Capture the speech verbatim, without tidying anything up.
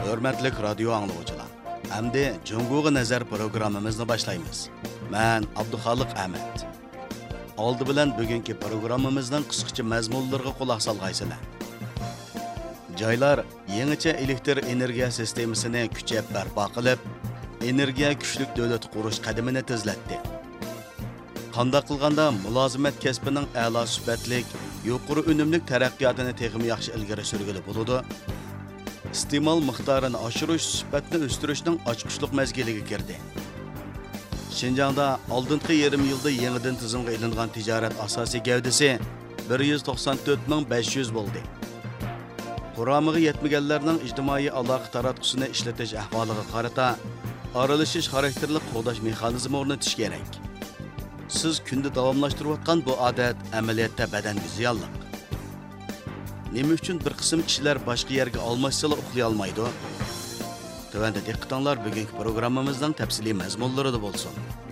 Hürmetlik radyo anlıqçılar. Endi Cunguğa Nazar programımızını başlayımız. Ben Abduxaliq Ahmet. Oldi bilan bugungi programmamizning qisqacha mazmunlariga quloq solgaysizlar. Joylar yangicha elektr energiya sistemasini kuchayib barpo qilib, energiya kuchlik davlat qurish qadamini tezlatdi. Qanday qilganda mulozimat kasbining a'lo sifatlik, yuqori unumli taraqqiyotini texmi yaxshi ilgari surgili bo'ladi. İstimal miqdorini oshirish sifatni o'stirishning ochqishliq mezgiliga kirdi. Şinjan'da oldingi yarim yilda yangidan tizimga ilingan tijorat asosiy gavdasi bir yuz to'qson to'rt ming besh yuz bo'ldi. Quramiga yetmaganlarning ijtimoiy aloqa taratqusini ishlatish ahvoliga qarata aralashish xarakterli qo'llash mexanizmi o'rnatish kerak. Siz kunda davomlashtirayotgan bu odat amaliyotda badanga ziyonli. Nima uchun bir qism kishilar boshqa yerga almashsala uxlay olmaydi? Tövəndə diqqətinizlər bugünkü proqramımızdan təfsili məzmunları da bolsun.